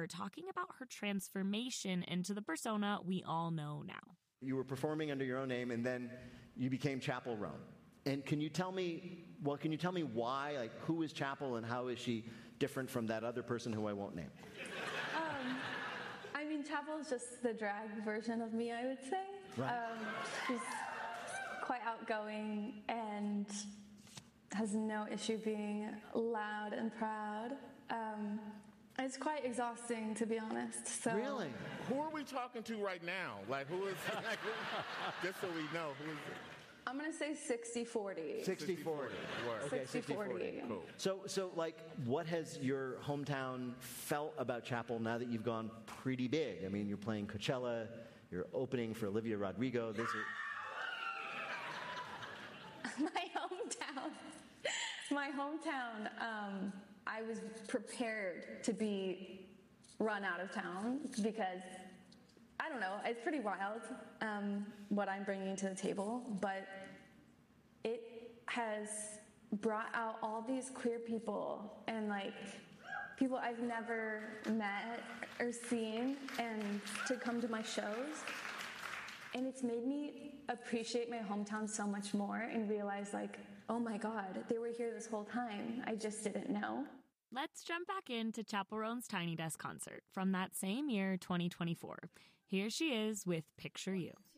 tour talking about her transformation into the persona we all know now. You were performing under your own name, and then you became Chappell Roan. And can you tell me why, like, who is Chappell and how is she different from that other person who I won't name? I mean, Chappell is just the drag version of me, I would say. Right. She's quite outgoing and has no issue being loud and proud. It's quite exhausting, to be honest. So. Really? Who are we talking to right now? Like, who is, just so we know, who is it? I'm going to say 60-40. 60-40. Okay, 60-40. Cool. So, like, what has your hometown felt about Chappell now that you've gone pretty big? I mean, you're playing Coachella, you're opening for Olivia Rodrigo. My hometown, I was prepared to be run out of town because, I don't know, it's pretty wild what I'm bringing to the table, but it has brought out all these queer people and, like, people I've never met or seen and to come to my shows. And it's made me appreciate my hometown so much more and realize, like, oh my God, they were here this whole time. I just didn't know. Let's jump back into Chappell Roan's Tiny Desk concert from that same year, 2024. Here she is with Picture You.